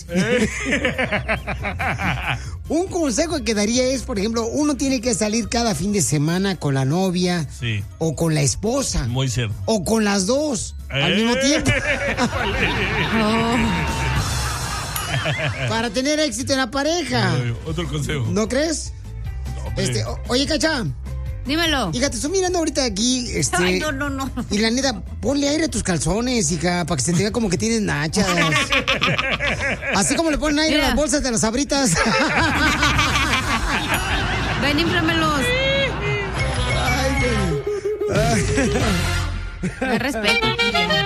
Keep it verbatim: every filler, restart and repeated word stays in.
Un consejo que daría es, por ejemplo, uno tiene que salir cada fin de semana con la novia. Sí. O con la esposa. Muy cierto. O con las dos eh. al mismo tiempo. Oh. Para tener éxito en la pareja. Otro consejo. ¿No crees? No, este, o, oye, Cacha. Dímelo. Hija, te estoy mirando ahorita aquí, este... Ay, no, no, no. Y la neta, ponle aire a tus calzones, hija, para que se te vea como que tienes nachas. Así como le ponen aire Mira. a las bolsas de las Sabritas. Ven, inflamelos. Ay, Me respeto.